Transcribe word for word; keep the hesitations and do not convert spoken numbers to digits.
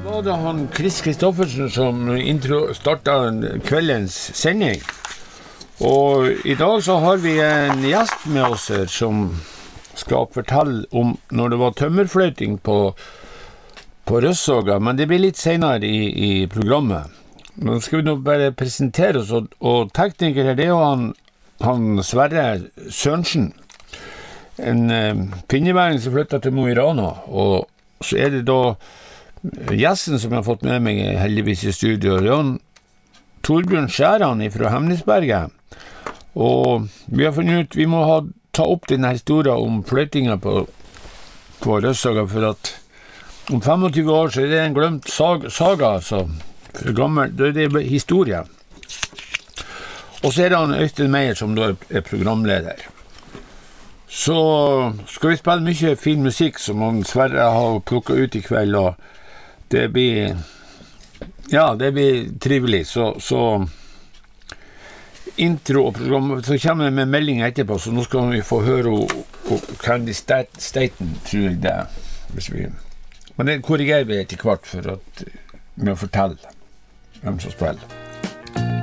var det han Chris Kristoffersen som intro startet kveldens sending. Og i dag så har vi en gjest med oss her som skal fortelle om når det var tømmerfløyting på, på Røssåga, men det blir litt senere i, i programmet. Nå skal vi nå bare presentere oss, og, og tekniker her, det er jo han, han Sverre Sørensen, en eh, pinneværing som flyttet til Mo i Rana, og så er det da gjesten som jeg har fått med meg heldigvis i studio, det er han Torbjørn Skjæran fra Hemnesberget. Og vi har funnet ut, vi må ha, ta opp denne historien om fløytinga på, på Røssåga, for at om tjuefem år så er det en glemt sag, saga, altså, for gammel, det er det historie. Og så er det han Øystein Meyer som da er programleder. Så skal vi spille mye fin musikk som han Sverre har plukket ut i kveld, og det blir, ja, det blir trivelig, så, så intro og program, så kommer vi med meldinger etterpå, så nå skal vi få høre og, og Candy Staten, tror jeg det, hvis vi, men det korrigerer vi etter kvart for at vi må fortelle hvem som spiller.